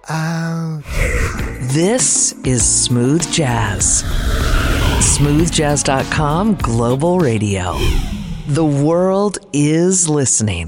out. This is Smooth Jazz. SmoothJazz.com Global Radio. The world is listening.